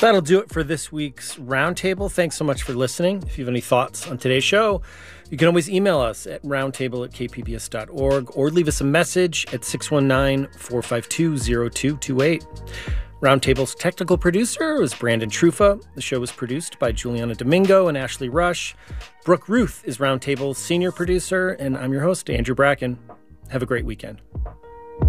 That'll do it for this week's Roundtable. Thanks so much for listening. If you have any thoughts on today's show, you can always email us at roundtable@kpbs.org or leave us a message at 619-452-0228. Roundtable's technical producer was Brandon Trufa. The show was produced by Juliana Domingo and Ashley Rush. Brooke Ruth is Roundtable's senior producer, and I'm your host, Andrew Bracken. Have a great weekend.